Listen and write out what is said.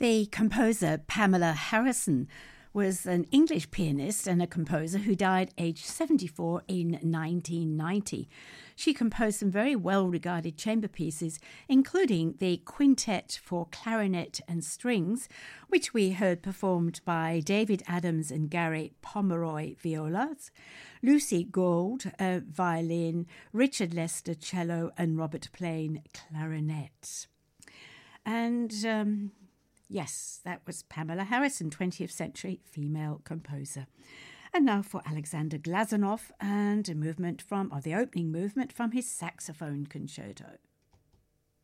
The composer Pamela Harrison was an English pianist and a composer who died aged 74 in 1990. She composed some very well-regarded chamber pieces, including the Quintet for Clarinet and Strings, which we heard performed by David Adams and Gary Pomeroy violas, Lucy Gould violin, Richard Lester cello, and Robert Plain clarinet. And yes, that was Pamela Harrison, 20th century female composer. And now for Alexander Glazunov and the opening movement from his saxophone concerto.